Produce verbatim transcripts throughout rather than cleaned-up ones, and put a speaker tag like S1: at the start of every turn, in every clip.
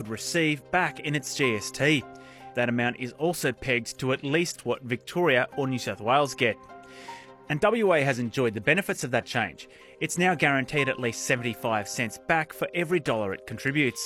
S1: would receive back in its G S T. That amount is also pegged to at least what Victoria or New South Wales get. And W A has enjoyed the benefits of that change. It's now guaranteed at least seventy-five cents back for every dollar it contributes.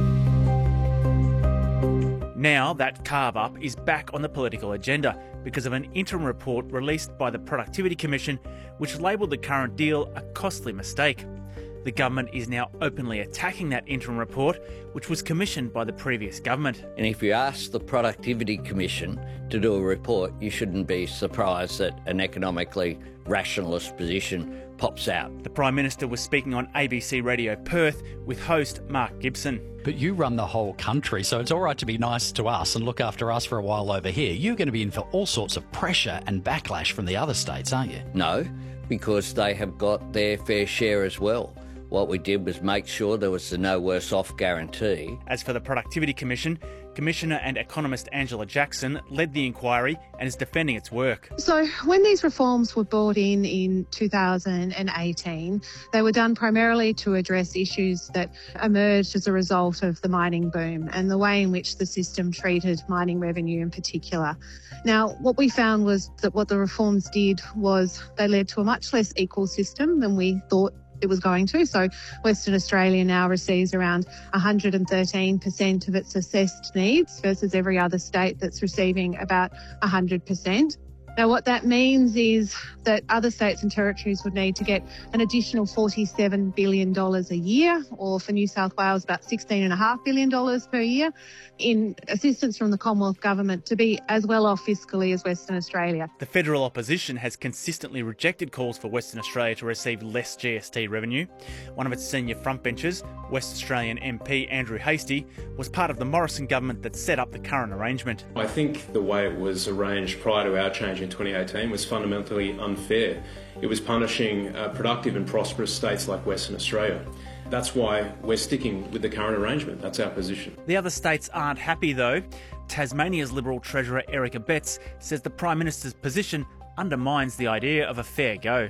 S1: Now that carve-up is back on the political agenda because of an interim report released by the Productivity Commission, which labelled the current deal a costly mistake. The government is now openly attacking that interim report, which was commissioned by the previous government.
S2: And if you ask the Productivity Commission to do a report, you shouldn't be surprised that an economically rationalist position pops out.
S1: The Prime Minister was speaking on A B C Radio Perth with host Mark Gibson.
S3: But you run the whole country, so it's all right to be nice to us and look after us for a while over here. You're going to be in for all sorts of pressure and backlash from the other states, aren't you?
S2: No, because they have got their fair share as well. What we did was make sure there was the no worse off guarantee.
S1: As for the Productivity Commission, Commissioner and economist Angela Jackson led the inquiry and is defending its work.
S4: So when these reforms were brought in in two thousand eighteen, they were done primarily to address issues that emerged as a result of the mining boom and the way in which the system treated mining revenue in particular. Now, what we found was that what the reforms did was they led to a much less equal system than we thought it was going to. So Western Australia now receives around one hundred thirteen percent of its assessed needs versus every other state that's receiving about one hundred percent. Now, what that means is that other states and territories would need to get an additional forty-seven billion dollars a year, or for New South Wales, about sixteen point five billion dollars per year, in assistance from the Commonwealth Government to be as well off fiscally as Western Australia.
S1: The federal opposition has consistently rejected calls for Western Australia to receive less G S T revenue. One of its senior frontbenchers, West Australian M P Andrew Hastie, was part of the Morrison government that set up the current arrangement.
S5: I think the way it was arranged prior to our change in twenty eighteen was fundamentally unfair. It was punishing uh, productive and prosperous states like Western Australia. That's why we're sticking with the current arrangement. That's our position.
S1: The other states aren't happy though. Tasmania's Liberal Treasurer Erica Betts says the Prime Minister's position undermines the idea of a fair go.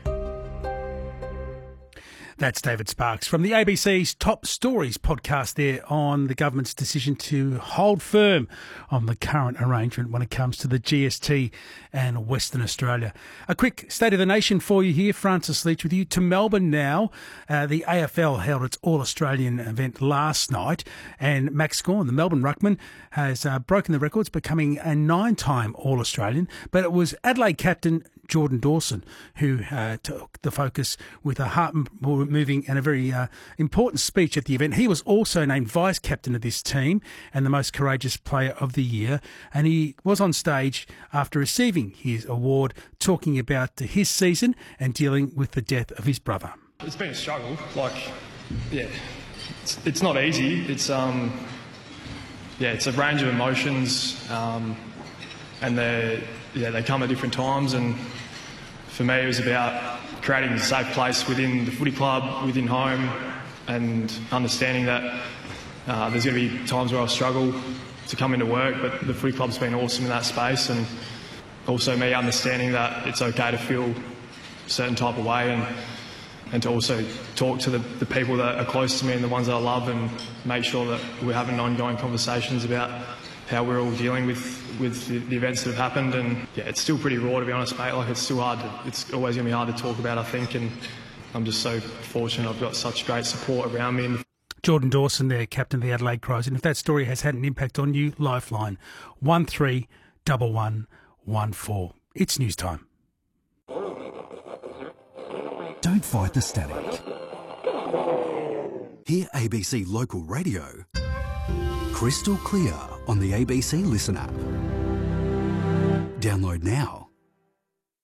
S6: That's David Sparks from the A B C's Top Stories podcast there on the government's decision to hold firm on the current arrangement when it comes to the G S T and Western Australia. A quick State of the Nation for you here. Francis Leach with you. To Melbourne now. Uh, the A F L held its All-Australian event last night, and Max Gawn, the Melbourne ruckman, has uh, broken the records, becoming a nine-time All-Australian. But it was Adelaide captain Jordan Dawson who uh, took the focus with a heart-moving and a very uh, important speech at the event. He was also named vice-captain of this team and the most courageous player of the year, and he was on stage after receiving his award talking about his season and dealing with the death of his brother.
S7: It's been a struggle. Like, yeah, it's, it's not easy. It's um, yeah, it's a range of emotions, um, and they yeah they come at different times. And for me, it was about creating a safe place within the footy club, within home, and understanding that uh, there's going to be times where I'll struggle to come into work, but the footy club's been awesome in that space, and also me understanding that it's okay to feel a certain type of way, and and to also talk to the, the people that are close to me and the ones that I love, and make sure that we're having ongoing conversations about how we're all dealing with, with the, the events that have happened. And yeah, it's still pretty raw, to be honest, mate. Like, it's still hard to, it's always going to be hard to talk about, I think, and I'm just so fortunate I've got such great support around me.
S6: Jordan Dawson there, captain of the Adelaide Crows. And if that story has had an impact on you, Lifeline, one three one one one four. It's news time.
S8: Don't fight the static. Hear A B C Local Radio crystal clear on the A B C Listen app. Download now.